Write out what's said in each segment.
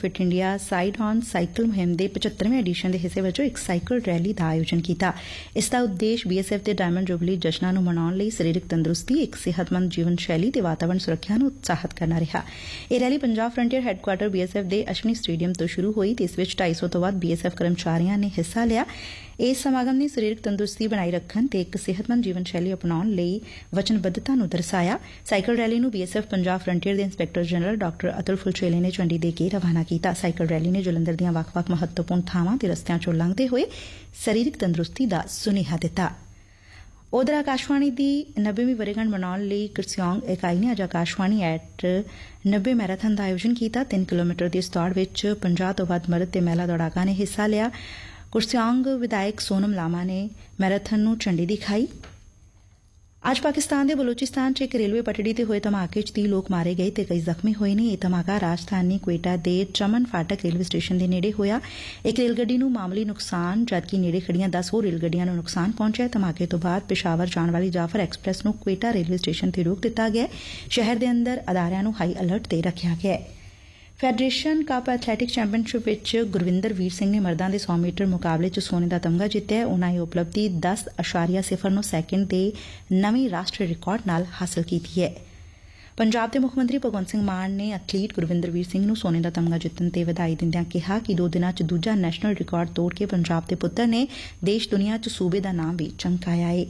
Fit India side on cycle ਮੁਹਿੰਮ ਦੇ 75ਵੇਂ edition ਦੇ ਹਿੱਸੇ ਵਜੋਂ ਇੱਕ ਸਾਈਕਲ ਰੈਲੀ ਦਾ ਆਯੋਜਨ ਕੀਤਾ। ਇਸ ਦਾ ਉਦੇਸ਼ BSF ਦੇ ਡਾਇਮੰਡ ਜੁਬਲੀ ਜਸ਼ਨਾਂ ਨੂੰ ਮਨਾਉਣ ਲਈ ਸਰੀਰਕ ਤੰਦਰੁਸਤੀ, ਇੱਕ ਸਿਹਤਮੰਦ ਜੀਵਨ ਸ਼ੈਲੀ ਤੇ ਵਾਤਾਵਰਣ ਸੁਰੱਖਿਆ ਨੂੰ ਉਤਸ਼ਾਹਿਤ ਕਰਨਾ ਰਿਹਾ। ਇਹ rally Punjab frontier headquarter BSF ਦੇ ਅਸ਼ਵਨੀ ਸਟੇਡੀਅਮ ਤੋਂ ਸ਼ੁਰੂ ਹੋਈ ਤੇ ਇਸ ਵਿੱਚ 250 ਤੋਂ ਵੱਧ BSF ਕਰਮਚਾਰੀਆਂ ਨੇ ਹਿੱਸਾ ਲਿਆ। ਇਸ ਸਮਾਗਮ ਨੇ ਸਰੀਰਕ ਤੰਦਰੁਸਤੀ ਬਣਾਈ ਰੱਖਣ ਤੇ ਇੱਕ ਸਿਹਤਮੰਦ ਜੀਵਨ ਸ਼ੈਲੀ ਅਪਣਾਉਣ ਲਈ ਵਚਨਬੱਧਤਾ ਨੂੰ ਦਰਸਾਇਆ। ਸਾਈਕਲ ਰੈਲੀ ਨੂੰ BSF ਪੰਜਾਬ ਫਰੰਟੀਅਰ ਦੇ ਇੰਸਪੈਕਟਰ ਜਨਰਲ ਡਾ ਅਤੁਲ ਫੁਲਚੇਲੇ ਨੇ ਝੰਡੀ ਦੇ ਕੇ ਰਵਾਨਾ ਕੀਤਾ। ਸਾਈਕਲ ਰੈਲੀ ਨੇ ਜਲੰਧਰ ਦੀਆਂ ਵੱਖ-ਵੱਖ ਮਹੱਤਵਪੂਰਨ ਥਾਵਾਂ ਤੇ ਰਸਤਿਆਂ ਚੋਂ ਲੰਘਦੇ ਹੋਏ ਸਰੀਰਕ ਤੰਦਰੁਸਤੀ ਦਾ ਸੁਨੇਹਾ ਦਿੱਤਾ। ਉਧਰ ਆਕਾਸ਼ਵਾਣੀ ਦੀ 90ਵੀਂ ਵਰ੍ਹੇਗੰਢ ਮਨਾਉਣ ਲਈ ਕਰਸਿਓਂਗ ਇਕਾਈ ਨੇ ਅੱਜ ਆਕਾਸ਼ਵਾਣੀ ਐਟ 90 ਮੈਰਾਥਨ ਦਾ ਆਯੋਜਨ ਕੀਤਾ। 3 ਕਿਲੋਮੀਟਰ ਦੀ ਇਸ ਦੌੜ ਵਿੱਚ 50 ਤੋਂ ਵੱਧ ਮਰਦ ਤੇ ਮਹਿਲਾ ਦੌੜਾਕਾਂ ਨੇ ਹਿੱਸਾ ਲਿਆ। ਕੁਰਸਿਓਂਗ ਵਿਧਾਇਕ ਸੋਨਮ ਲਾਮਾ ਨੇ ਮੈਰਾਥਨ ਨੂੰ ਝੰਡੀ ਦਿਖਾਈ। ਅੱਜ ਪਾਕਿਸਤਾਨ ਦੇ ਬਲੋਚਿਸਤਾਨ 'ਚ ਇੱਕ ਰੇਲਵੇ ਪਟੜੀ ਤੇ ਹੋਏ ਧਮਾਕੇ 'ਚ 30 ਲੋਕ ਮਾਰੇ ਗਏ ਤੇ ਕਈ ਜ਼ਖਮੀ ਹੋਏ ਨੇ। ਇਹ ਧਮਾਕਾ ਰਾਜਧਾਨੀ ਕੁਵੇਟਾ ਦੇ ਚਮਨ ਫਾਟਕ ਰੇਲਵੇ ਸਟੇਸ਼ਨ ਦੇ ਨੇੜੇ ਹੋਇਆ। ਇੱਕ ਰੇਲ ਗੱਡੀ ਨੂੰ ਮਾਮੂਲੀ ਨੁਕਸਾਨ ਜਦਕਿ ਨੇੜੇ ਖੜੀਆਂ 10 ਹੋਰ ਰੇਲ ਗੱਡੀਆਂ ਨੂੰ ਨੁਕਸਾਨ ਪਹੁੰਚਿਆ। ਧਮਾਕੇ ਤੋਂ ਬਾਅਦ ਪਿਸ਼ਾਵਰ ਜਾਣ ਵਾਲੀ ਜਾਫਰ ਐਕਸਪ੍ਰੈਸ ਨੂੰ ਕੁਵੇਟਾ ਰੇਲਵੇ ਸਟੇਸ਼ਨ ਤੇ ਰੋਕ ਦਿੱਤਾ ਗਿਆ। ਸ਼ਹਿਰ ਦੇ ਅੰਦਰ ਅਦਾਰਿਆਂ ਨੂੰ ਹਾਈ ਅਲਰਟ ਤੇ ਰੱਖਿਆ ਗਿਆ। ਫੈਡਰੇਸ਼ਨ ਕੱਪ ਐਥਲੈਟਿਕ ਚੈਂਪੀਅਨਸ਼ਿਪ ਵਿੱਚ ਗੁਰਵਿੰਦਰ ਵੀਰ ਸਿੰਘ ਨੇ ਮਰਦਾਂ ਦੇ 100 ਮੀਟਰ ਮੁਕਾਬਲੇ 'ਚ ਸੋਨੇ ਦਾ ਤਮਗਾ ਜਿੱਤਿਆ। ਉਨ੍ਹਾਂ ਇਹ ਉਪਲਬਧੀ 10.09 ਸੈਕਿੰਡ ਦੇ ਨਵੀਂ ਰਾਸ਼ਟਰੀ ਰਿਕਾਰਡ ਨਾਲ ਹਾਸਲ ਕੀਤੀ ਹੈ। ਪੰਜਾਬ ਦੇ ਮੁੱਖ ਮੰਤਰੀ ਭਗਵੰਤ ਸਿੰਘ ਮਾਨ ਨੇ ਐਥਲੀਟ ਗੁਰਵਿੰਦਰ ਵੀਰ ਸਿੰਘ ਨੂੰ ਸੋਨੇ ਦਾ ਤਮਗਾ ਜਿੱਤਣ ਤੇ ਵਧਾਈ ਦਿੰਦਿਆਂ ਕਿਹਾ ਕਿ 2 ਦਿਨਾਂ 'ਚ ਦੂਜਾ ਨੈਸ਼ਨਲ ਰਿਕਾਰਡ ਤੋੜ ਕੇ ਪੰਜਾਬ ਦੇ ਪੁੱਤਰ ਨੇ ਦੇਸ਼ ਦੁਨੀਆ 'ਚ ਸੂਬੇ ਦਾ ਨਾਮ ਵੀ ਚਮਕਾਇਆ ਏ।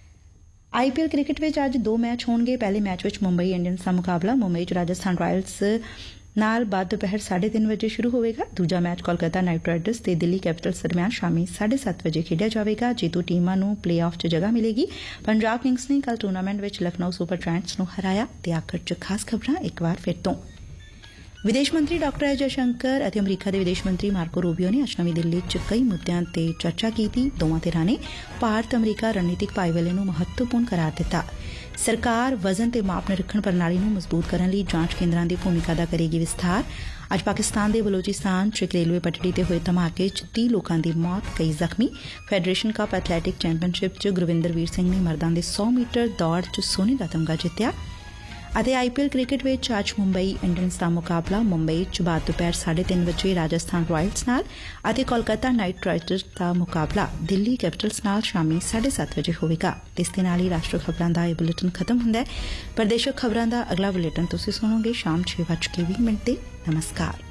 IPL ਕ੍ਰਿਕਟ ਵਿੱਚ ਅੱਜ 2 ਮੈਚ ਹੋਣਗੇ। ਪਹਿਲੇ ਮੈਚ ਵਿੱਚ ਮੁੰਬਈ ਇੰਡੀਅਨਸ ਦਾ ਮੁਕਾਬਲਾ ਮੁੰਬਈ 'ਚ ਰਾਜਸਥਾਨ ਰਾਇਲਸ ਨਾਲ ਬਾਅਦ ਦੁਪਹਿਰ 3:30 ਵਜੇ ਸ਼ੁਰੂ ਹੋਵੇਗਾ। ਦੂਜਾ ਮੈਚ ਕੋਲਕਾਤਾ ਨਾਈਟ ਰਾਈਡਰਸ ਤੇ ਦਿੱਲੀ ਕੈਪੀਟਲਸ ਦਰਮਿਆਨ ਸ਼ਾਮੀ 7:30 ਵਜੇ ਖੇਡਿਆ ਜਾਵੇਗਾ। ਜੇਤੂ ਟੀਮਾਂ ਨੂੰ ਪਲੇਆਫ 'ਚ ਜਗ੍ਹਾ ਮਿਲੇਗੀ। ਪੰਜਾਬ ਕਿੰਗਸ ਨੇ ਕੱਲ ਟੂਰਨਾਮੈਂਟ ਵਿੱਚ ਲਖਨਊ ਸੁਪਰ ਜਾਇੰਟਸ ਨੂੰ ਹਰਾਇਆ। ਤੇ ਆਖਰ 'ਚ ਖਾਸ ਖਬਰਾਂ ਇੱਕ ਵਾਰ ਫਿਰ ਤੋਂ। ਵਿਦੇਸ਼ ਮੰਤਰੀ ਡਾ ਐਸ ਜਯਸ਼ੰਕਰ ਅਤੇ ਅਮਰੀਕਾ ਦੇ ਵਿਦੇਸ਼ ਮੰਤਰੀ ਮਾਰਕੋ ਰੂਬੀਓ ਨੇ ਅੱਜ ਨਵੀਂ ਦਿੱਲੀ 'ਚ ਕਈ ਮੁੱਦਿਆਂ ਤੇ ਚਰਚਾ ਕੀਤੀ। ਦੋਵਾਂ ਧਿਰਾਂ ਨੇ ਭਾਰਤ ਅਮਰੀਕਾ ਰਣਨੀਤਿਕ ਭਾਈਵਾਲੀ ਨੂੰ ਮਹੱਤਵਪੂਰਨ ਕਰਾਰ ਦਿੱਤਾ। ਸਰਕਾਰ ਵਜ਼ਨ ਤੇ ਮਾਪ ਨਿਰੀਖਣ ਪ੍ਰਣਾਲੀ ਨੂੰ ਮਜ਼ਬੂਤ ਕਰਨ ਲਈ ਜਾਂਚ ਕੇਂਦਰਾਂ ਦੀ ਭੂਮਿਕਾ ਦਾ ਕਰੇਗੀ ਵਿਸਥਾਰ। ਅੱਜ ਪਾਕਿਸਤਾਨ ਦੇ ਬਲੋਚਿਸਤਾਨ 'ਚ ਇੱਕ ਰੇਲਵੇ ਪਟੜੀ ਤੇ ਹੋਏ ਧਮਾਕੇ 'ਚ 30 ਲੋਕਾਂ ਦੀ ਮੌਤ, ਕਈ ਜ਼ਖਮੀ। ਫੈਡਰੇਸ਼ਨ ਕੱਪ ਐਥਲੈਟਿਕ ਚੈਂਪੀਅਨਸ਼ਿਪ 'ਚ ਗੁਰਵਿੰਦਰ ਵੀਰ ਸਿੰਘ ਨੇ ਮਰਦਾਂ ਦੇ 100 ਮੀਟਰ ਦੌੜ 'ਚ ਸੋਨੇ ਦਾ ਤਮਗਾ ਜਿੱਤਿਆ। ਅਤੇ IPL ਕ੍ਰਿਕਟ ਵਿੱਚ ਅੱਜ ਮੁੰਬਈ ਇੰਡੀਅਨਸ ਦਾ ਮੁਕਾਬਲਾ ਮੁੰਬਈ 'ਚ ਬਾਅਦ ਦੁਪਹਿਰ 3:30 ਵਜੇ ਰਾਜਸਥਾਨ ਰਾਇਲਸ ਨਾਲ ਅਤੇ ਕੋਲਕਾਤਾ ਨਾਈਟ ਰਾਈਡਰਸ ਦਾ ਮੁਕਾਬਲਾ ਦਿੱਲੀ ਕੈਪੀਟਲਸ ਨਾਲ ਸ਼ਾਮੀ 7:30 ਵਜੇ ਹੋਵੇਗਾ। ਇਸ ਦੇ ਨਾਲ ਹੀ ਰਾਸ਼ਟਰੀ ਖਬਰਾਂ ਦਾ ਇਹ ਬੁਲੇਟਿਨ ਖਤਮ ਹੁੰਦਾ ਹੈ। ਪ੍ਰਦੇਸ਼ਕ ਖਬਰਾਂ ਦਾ ਅਗਲਾ ਬੁਲੇਟਿਨ ਤੁਸੀਂ ਸੁਣੋਗੇ ਸ਼ਾਮ 6:20 ਤੇ। ਨਮਸਕਾਰ।